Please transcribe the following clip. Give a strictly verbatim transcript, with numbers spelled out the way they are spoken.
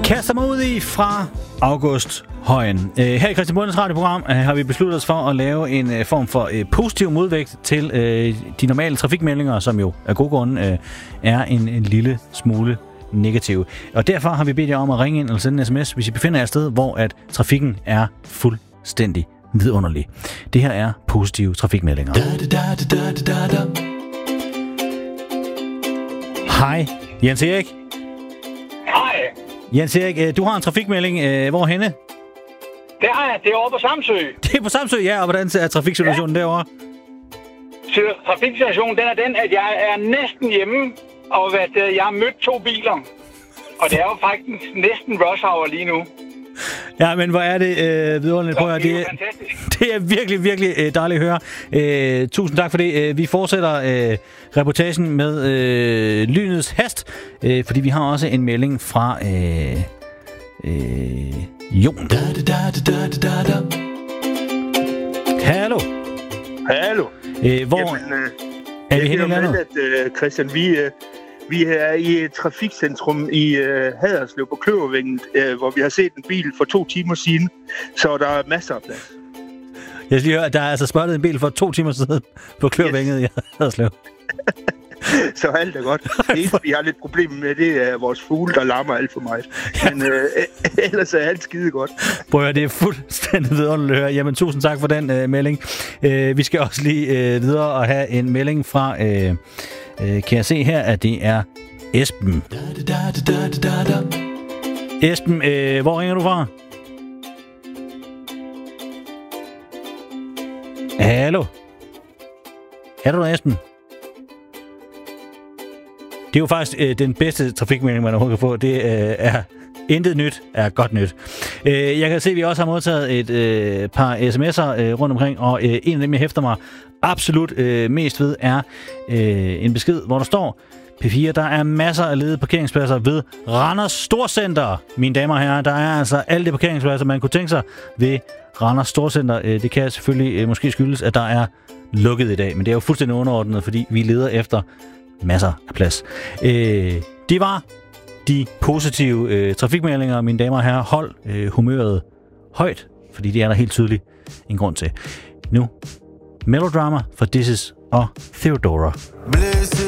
Kaster mig ud i fra August Højen. Uh, her i Christian Bundens radioprogram uh, har vi besluttet os for at lave en uh, form for uh, positiv modvægt til uh, de normale trafikmeldinger, som jo af gode grunde uh, er en, en lille smule negative. Og derfor har vi bedt jer om at ringe ind eller sende en sms, hvis I befinder jer et sted, hvor at trafikken er fuldstændig vidunderlig. Det her er positive trafikmeldinger. Da, da, da, da, da, da. Hej, Jens Erik. Hej. Jens Erik, du har en trafikmelding. Hvor henne? Det har jeg. Det er over på Samsø. Det er på Samsø, ja. Og hvordan er trafiksituationen ja. derovre? Så trafiksituationen, den er den, at jeg er næsten hjemme, og jeg har mødt to biler. Og det er jo faktisk næsten rush hour lige nu. Ja, men hvor er det øh, vidunderligt. Prøv at det, er, det er virkelig, virkelig øh, dejligt at høre. Øh, tusind tak for det. Øh, vi fortsætter øh, reportagen med øh, lynets hast, øh, fordi vi har også en melding fra øh, øh, Jon. Da, da, da, da, da, da. Hallo. Hallo. Øh, hvor Jamen, øh, er vi henne i landet? At, øh, Christian, vi... Øh, Vi er i et trafikcentrum i øh, Haderslev på Kløvervænget, øh, hvor vi har set en bil for to timer siden, så der er masser af plads. Jeg skal lige høre, at der er altså spottet en bil for to timer siden på Kløvervænget yes. i Haderslev. Så alt er godt. Det eneste, vi har lidt problemer med, det er vores fugle, der larmer alt for meget. Men øh, ellers er alt skide godt. Prøv at høre, det er fuldstændig vidunderligt at høre. Jamen, tusind tak for den øh, melding. Øh, vi skal også lige øh, videre og have en melding fra... Øh, Øh, kan jeg se her, at det er Esben. Da, da, da, da, da, da. Esben, øh, hvor ringer du fra? Hallo? Er du der, Esben? Det er jo faktisk øh, den bedste trafikmelding, man overhovedet kan få. Det øh, er intet nyt er godt nyt. Øh, jeg kan se, at vi også har modtaget et øh, par sms'er øh, rundt omkring, og øh, en af dem, jeg hæfter mig absolut øh, mest ved, er øh, en besked, hvor der står: P fire, der er masser af ledige parkeringspladser ved Randers Storcenter. Mine damer og herrer, der er altså alle de parkeringspladser, man kunne tænke sig ved Randers Storcenter. Øh, det kan selvfølgelig øh, måske skyldes, at der er lukket i dag, men det er jo fuldstændig underordnet, fordi vi leder efter masser af plads. Øh, det var de positive øh, trafikmeldinger, mine damer og herrer. Hold øh, humøret højt, fordi det er der helt tydeligt en grund til. Nu Melodrama for This Is og Theodora.